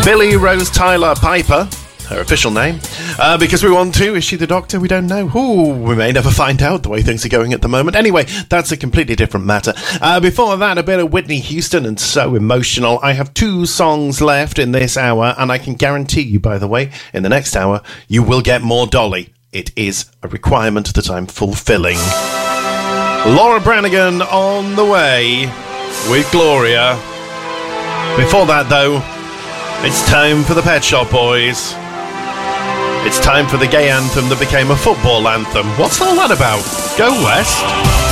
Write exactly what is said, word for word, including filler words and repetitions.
Billy Rose Tyler Piper, her official name. Uh, because we want to. Is she the Doctor? We don't know. Ooh, we may never find out the way things are going at the moment. Anyway, that's a completely different matter. Uh, before that, a bit of Whitney Houston and So Emotional. I have two songs left in this hour, and I can guarantee you, by the way, in the next hour, you will get more Dolly. It is a requirement that I'm fulfilling. Laura Branigan on the way with Gloria. Before that, though, it's time for the Pet Shop Boys. It's time for the gay anthem that became a football anthem. What's all that about? Go West.